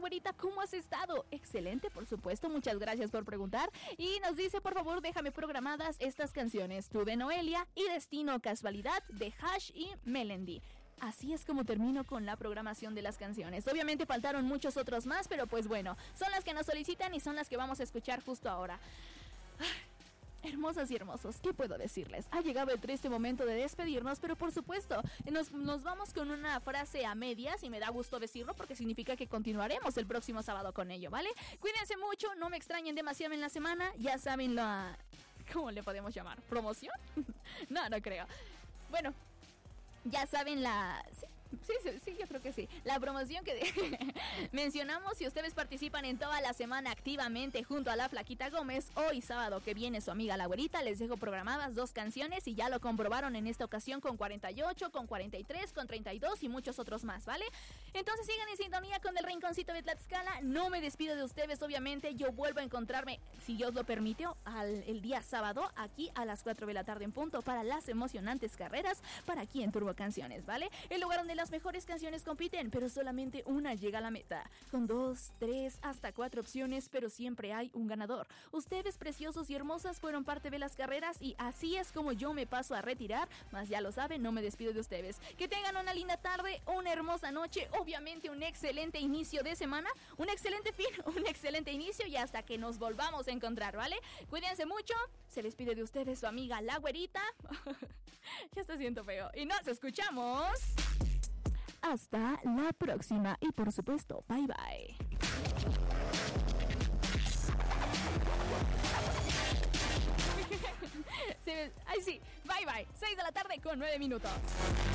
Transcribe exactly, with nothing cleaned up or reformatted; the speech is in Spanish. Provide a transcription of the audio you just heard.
güerita, ¿cómo has estado? Excelente, por supuesto, muchas gracias por preguntar. Y nos dice, por favor, déjame programadas estas canciones: Tú de Noelia y Destino Casualidad de Hash y Melendi. Así es como termino con la programación de las canciones. Obviamente faltaron muchos otros más, pero pues bueno, son las que nos solicitan y son las que vamos a escuchar justo ahora. Hermosas y hermosos, ¿qué puedo decirles? Ha llegado el triste momento de despedirnos, pero por supuesto, nos, nos vamos con una frase a medias y me da gusto decirlo porque significa que continuaremos el próximo sábado con ello, ¿vale? Cuídense mucho, no me extrañen demasiado en la semana, ya saben la... ¿Cómo le podemos llamar? ¿Promoción? No, no creo. Bueno, ya saben la... Sí, sí, sí, yo creo que sí. La promoción que mencionamos, si ustedes participan en toda la semana activamente junto a la Flaquita Gómez, hoy sábado que viene su amiga la güerita, les dejo programadas dos canciones y ya lo comprobaron en esta ocasión con cuarenta y ocho, con cuarenta y tres, con treinta y dos y muchos otros más, ¿vale? Entonces sigan en sintonía con el Rinconcito de Tlaxcala. No me despido de ustedes, obviamente. Yo vuelvo a encontrarme, si Dios lo permite, al, el día sábado, aquí a las cuatro de la tarde en punto, para las emocionantes carreras, para aquí en Turbo Canciones, ¿vale? El lugar donde las mejores canciones compiten, pero solamente una llega a la meta, con dos, tres, hasta cuatro opciones, pero siempre hay un ganador. Ustedes, preciosos y hermosas, fueron parte de las carreras y así es como yo me paso a retirar, mas ya lo saben, no me despido de ustedes. Que tengan una linda tarde, una hermosa noche, obviamente un excelente inicio de semana, un excelente fin, un excelente inicio y hasta que nos volvamos a encontrar, ¿vale? Cuídense mucho, se despide de ustedes su amiga la güerita. Ya está siento feo y nos escuchamos hasta la próxima y por supuesto, bye bye. Ay sí, bye bye. seis de la tarde con nueve minutos.